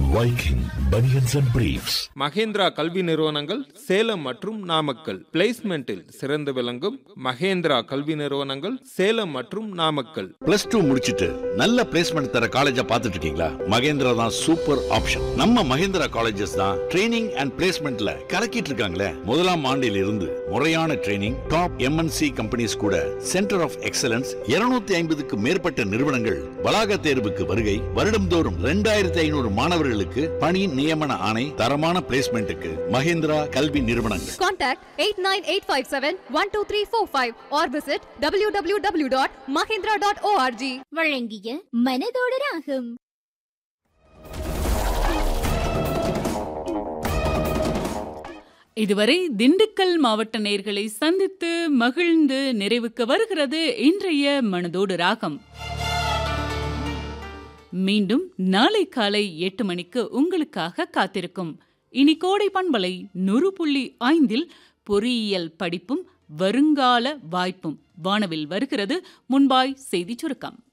Viking Bunions and Briefs. Mahindra கல்வி நிறுவனங்கள் சேலம் மற்றும் நாமக்கல். பிளேஸ்மெண்டில் சிறந்து விளங்கும் மகேந்திரா கல்வி நிறுவனங்கள் சேலம் மற்றும் நாமக்கல். +2 முடிச்சிட்டு நல்ல பிளேஸ்மெண்ட் தர காலேஜா பார்த்துட்டு இருக்கீங்களா? மகேந்திரா தான் சூப்பர் ஆப்ஷன். நம்ம மகேந்திரா காலேஜஸ் தான் ட்ரைனிங் அண்ட் பிளேஸ்மெண்ட்ல கலக்கிட்டு இருக்காங்களே. முதலாம் ஆண்டில் இருந்து முறையான ட்ரைனிங், டாப் MNC கம்பெனிஸ் கூட சென்டர் ஆஃப் எக்ஸலன்ஸ் 250க்கு மேற்பட்ட நிறுவனங்கள் வளாக தேர்வுக்கு வருகை. வருடம்தோறும் 2500 மாணவர்களுக்கு பணி நியமன ஆணை. தரமான பிளேஸ்மெண்ட்டுக்கு மகேந்திரா கல்வி நிறுவனங்கள். Contact 8985712345 or visit www.mahindra.org. வழங்கிய மனதோடு ராகம். இதுவரை திண்டுக்கல் மாவட்ட நேயர்களை சந்தித்து மகிழ்ந்து நிறைவுக்கு வருகிறது இன்றைய மனதோடு ராகம். மீண்டும் நாளை காலை 8 மணிக்கு உங்களுக்காக காத்திருக்கும். இனி கோடை பண்பலை 100.5 பொறியியல் படிப்பும் வருங்கால வாய்ப்பும் வானவில் வருகிறது. முன்பாய் செய்தி சுருக்கம்.